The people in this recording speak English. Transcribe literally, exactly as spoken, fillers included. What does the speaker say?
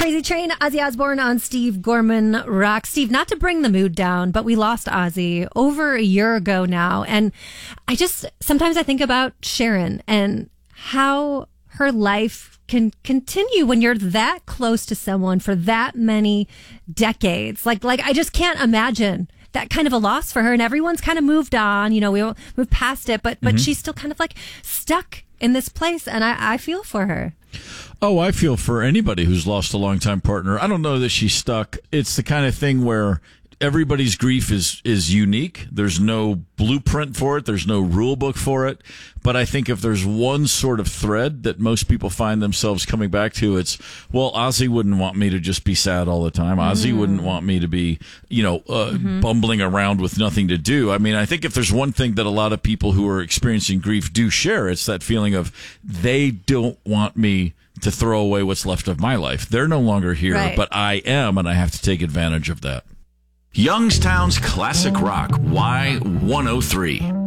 Crazy Train, Ozzy Osbourne on Steve Gorman Rock. Steve, not to bring the mood down, but we lost Ozzy over a year ago now. And I just, sometimes I think about Sharon and how her life can continue when you're that close to someone for that many decades. Like, like I just can't imagine that kind of a loss for her. And everyone's kind of moved on. You know, we moved past it, but, but mm-hmm. she's still kind of like stuck in this place. And I, I feel for her. Oh, I feel for anybody who's lost a longtime partner. I don't know that she's stuck. It's the kind of thing where everybody's grief is, is unique. There's no blueprint for it. There's no rule book for it. But I think if there's one sort of thread that most people find themselves coming back to, it's, well, Ozzy wouldn't want me to just be sad all the time. Ozzy mm-hmm. wouldn't want me to be, you know, uh, mm-hmm. bumbling around with nothing to do. I mean, I think if there's one thing that a lot of people who are experiencing grief do share, it's that feeling of they don't want me to throw away what's left of my life. They're no longer here, right. but I am, and I have to take advantage of that. Youngstown's Classic Rock, Y one oh three.